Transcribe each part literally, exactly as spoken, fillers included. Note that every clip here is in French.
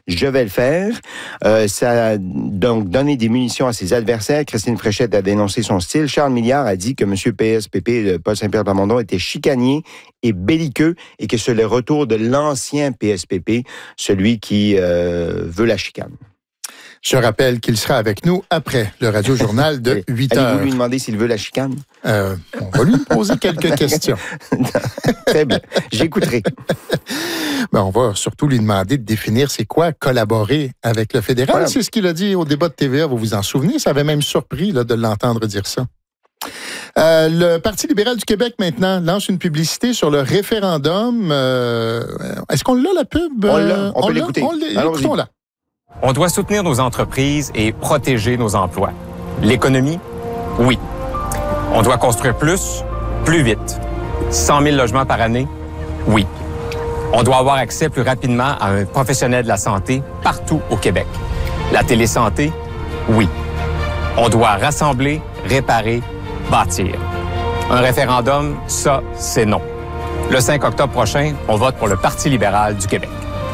je vais le faire. Euh, ça a donc donné des munitions à ses adversaires. Christine Fréchette a dénoncé son style. Charles Milliard a dit que M. P S P P, Paul Saint-Pierre Plamondon, était chicanier et belliqueux et que c'est le retour de l'ancien P S P P, celui qui euh, veut la chicane. Je rappelle qu'il sera avec nous après le Radio-Journal de huit heures. Allez-vous lui demander s'il veut la chicane? Euh, on va lui poser quelques questions. Très bien, j'écouterai. Ben, on va surtout lui demander de définir c'est quoi collaborer avec le fédéral. Voilà. C'est ce qu'il a dit au débat de T V A, vous vous en souvenez? Ça avait même surpris là, de l'entendre dire ça. Euh, le Parti libéral du Québec, maintenant, lance une publicité sur le référendum. Euh, est-ce qu'on l'a, la pub? On l'a, on, on peut l'écouter. Écoutons-la. On doit soutenir nos entreprises et protéger nos emplois. L'économie, oui. On doit construire plus, plus vite. cent mille logements par année, oui. On doit avoir accès plus rapidement à un professionnel de la santé partout au Québec. La télésanté, oui. On doit rassembler, réparer, bâtir. Un référendum, ça, c'est non. Le cinq octobre prochain, on vote pour le Parti libéral du Québec.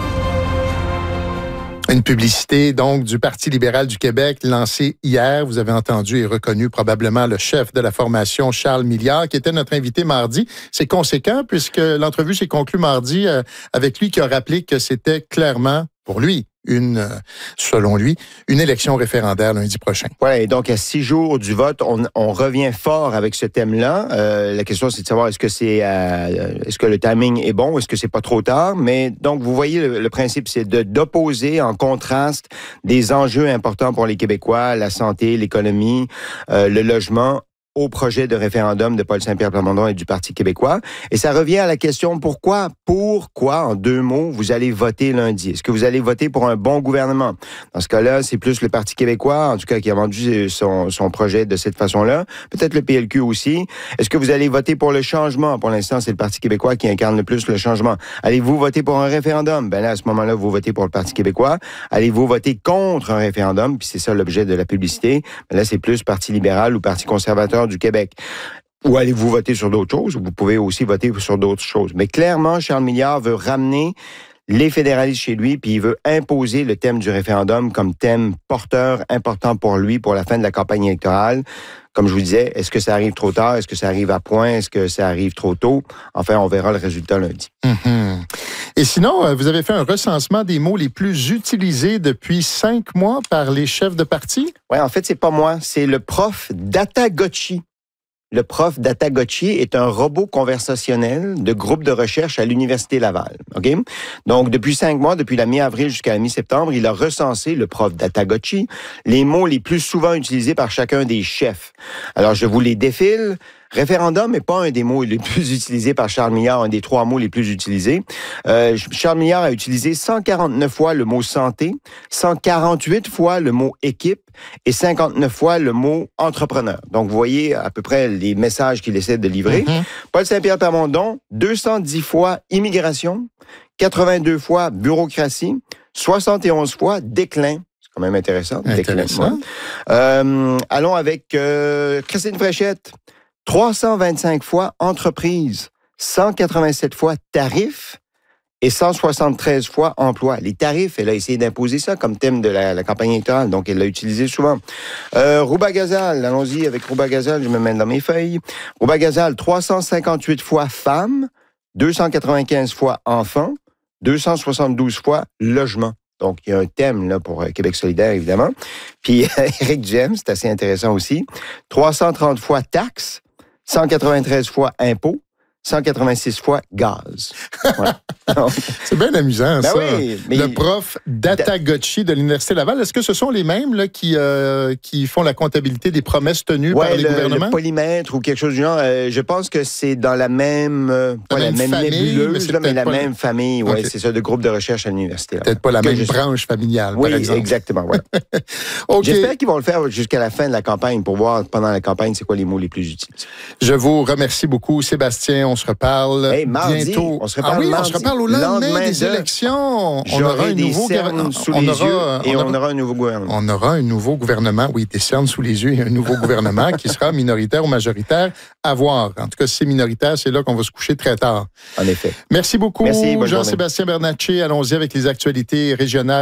Une publicité, donc, du Parti libéral du Québec lancée hier. Vous avez entendu et reconnu probablement le chef de la formation, Charles Milliard, qui était notre invité mardi. C'est conséquent puisque l'entrevue s'est conclue mardi euh, avec lui qui a rappelé que c'était clairement, pour lui, une, euh, selon lui, une élection référendaire lundi prochain. Oui, et donc à six jours du vote, on, on revient fort avec ce thème-là. Euh, la question, c'est de savoir est-ce que c'est, euh, est-ce que le timing est bon, est-ce que c'est pas trop tard. Mais donc, vous voyez, le, le principe, c'est de d'opposer en contraste des enjeux importants pour les Québécois, la santé, l'économie, euh, le logement, au projet de référendum de Paul Saint-Pierre Plamondon et du Parti québécois. Et ça revient à la question pourquoi, pourquoi, en deux mots, vous allez voter lundi? Est-ce que vous allez voter pour un bon gouvernement? Dans ce cas-là, c'est plus le Parti québécois, en tout cas, qui a vendu son, son projet de cette façon-là. Peut-être le P L Q aussi. Est-ce que vous allez voter pour le changement? Pour l'instant, c'est le Parti québécois qui incarne le plus le changement. Allez-vous voter pour un référendum? Ben là, à ce moment-là, vous votez pour le Parti québécois. Allez-vous voter contre un référendum? Puis c'est ça l'objet de la publicité. Ben là, c'est plus Parti libéral ou Parti conservateur du Québec. Ou allez-vous voter sur d'autres choses? Vous pouvez aussi voter sur d'autres choses. Mais clairement, Charles Milliard veut ramener les fédéralistes chez lui, puis il veut imposer le thème du référendum comme thème porteur important pour lui pour la fin de la campagne électorale. Comme je vous disais, est-ce que ça arrive trop tard? Est-ce que ça arrive à point? Est-ce que ça arrive trop tôt? Enfin, on verra le résultat lundi. Mm-hmm. Et sinon, vous avez fait un recensement des mots les plus utilisés depuis cinq mois par les chefs de parti? Oui, en fait, c'est pas moi. C'est le prof Datagotchi. Le prof Datagotchi est un robot conversationnel de groupe de recherche à l'Université Laval. OK? Donc, depuis cinq mois, depuis la mi-avril jusqu'à la mi-septembre, il a recensé, le prof Datagotchi, les mots les plus souvent utilisés par chacun des chefs. Alors, je vous les défile. Référendum n'est pas un des mots les plus utilisés par Charles Milliard, un des trois mots les plus utilisés. Euh, Charles Milliard a utilisé cent quarante-neuf fois le mot santé, cent quarante-huit fois le mot équipe et cinquante-neuf fois le mot entrepreneur. Donc, vous voyez à peu près les messages qu'il essaie de livrer. Mm-hmm. Paul Saint-Pierre Plamondon, deux cent dix fois immigration, quatre-vingt-deux fois bureaucratie, soixante et onze fois déclin. C'est quand même intéressant. Intéressant. Déclin, ouais. euh, allons avec euh, Christine Fréchette. trois cent vingt-cinq fois entreprise, cent quatre-vingt-sept fois tarif et cent soixante-treize fois emploi. Les tarifs, elle a essayé d'imposer ça comme thème de la, la campagne électorale, donc elle l'a utilisé souvent. Euh, Rouba Gazal, allons-y avec Rouba Gazal, je me mets dans mes feuilles. Rouba Gazal, trois cent cinquante-huit fois femme, deux cent quatre-vingt-quinze fois enfant, deux cent soixante-douze fois logement. Donc, il y a un thème là pour Québec solidaire, évidemment. Puis, Éric Duhem, c'est assez intéressant aussi. trois cent trente fois taxes, cent quatre-vingt-treize fois impôts, cent quatre-vingt-six fois gaz. Voilà. C'est bien amusant, ben ça. Oui, mais le prof Datagotchi de l'Université Laval, est-ce que ce sont les mêmes là, qui, euh, qui font la comptabilité des promesses tenues ouais, par les le, gouvernements? Le polymètre ou quelque chose du genre. Euh, je pense que c'est dans la même, euh, pas la, la même, même famille, nébuleuse, mais, là, mais la même le... famille. Ouais, okay. C'est ça, de groupe de recherche à l'université. Peut-être pas la que même je... branche familiale, oui, par exemple. Oui, exactement. Ouais. Okay. J'espère qu'ils vont le faire jusqu'à la fin de la campagne pour voir pendant la campagne c'est quoi les mots les plus utilisés. Je vous remercie beaucoup, Sébastien. On se reparle hey, mardi, bientôt. On se reparle ah oui, mardi. on se reparle au lendemain des de... élections. On aura un nouveau gouvernement. On aura, et on aura, on aura un nouveau gouvernement. On aura un nouveau gouvernement. Oui, des cernes sous les yeux et un nouveau gouvernement qui sera minoritaire ou majoritaire à voir. En tout cas, si c'est minoritaire, c'est là qu'on va se coucher très tard. En effet. Merci beaucoup, Merci, Jean-Sébastien Bernatchez. Allons-y avec les actualités régionales.